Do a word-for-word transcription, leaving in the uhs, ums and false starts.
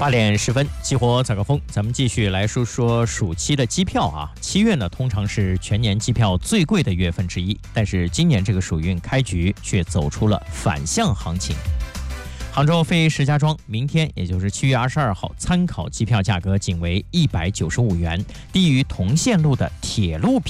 八点十分，激活早高峰，咱们继续来说说暑期的机票啊。七月呢，通常是全年机票最贵的月份之一，但是今年这个暑运开局却走出了反向行情。杭州飞石家庄明天，也就是七月二十二号，参考机票价格仅为一百九十五元，低于同线路的铁路票